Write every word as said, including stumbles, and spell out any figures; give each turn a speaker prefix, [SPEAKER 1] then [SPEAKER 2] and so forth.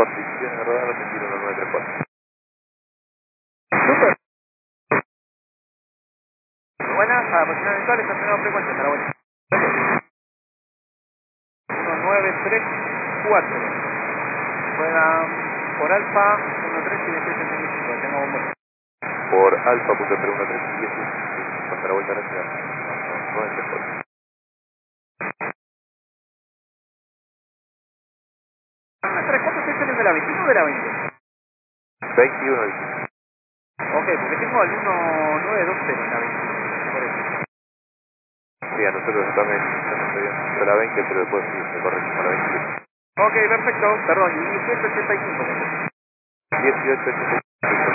[SPEAKER 1] Condiciones de radar, repetir uno nueve tres cuatro.
[SPEAKER 2] Super. Buenas, a posición visual, estacionado frecuencia, para vuelta. uno nueve tres cuatro. Juega por alfa, uno tres y dieciocho ochenta y cinco, tengo bombo.
[SPEAKER 1] Por alfa punto tres uno tres y diez, para vuelta a la ciudad. nueve tres cuatro.
[SPEAKER 2] tres cuatro seis de la veintiuno de la veinte.
[SPEAKER 1] veintiuno, dice.
[SPEAKER 2] Ok, porque tengo el uno nueve dos cero en la veintiuno. Por eso.
[SPEAKER 1] Sí, a nosotros también nos pedían la veinte, pero después sí, se corregimos a la veintiuno.
[SPEAKER 2] Ok, perfecto, perdón, y dieciocho ochenta y cinco.
[SPEAKER 1] dieciocho ochenta y cinco.